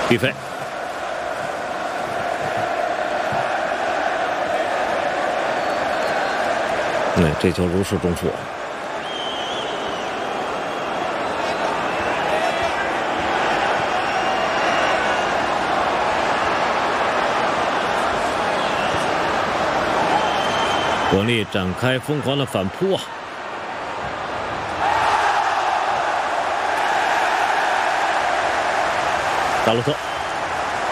比分。这球如释重负。伯恩利展开疯狂的反扑啊！达洛特。